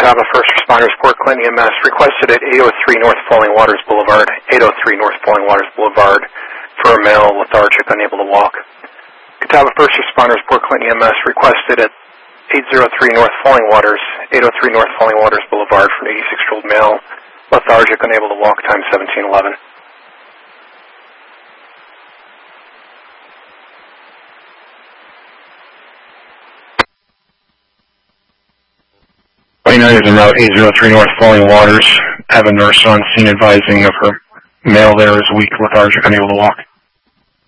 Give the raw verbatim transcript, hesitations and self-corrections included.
Catawba First Responders, Port Clinton E M S, requested at eight oh three North Falling Waters Boulevard, eight oh three North Falling Waters Boulevard, for a male lethargic, unable to walk. Catawba First Responders, Port Clinton E M S, requested at eight oh three North Falling Waters, eight oh three North Falling Waters Boulevard, for an eighty-six-year-old male, lethargic, unable to walk, time seventeen eleven. twenty-nine is en route eight oh three North Falling Waters. Have a nurse on scene advising of her male there is weak, lethargic, unable to walk.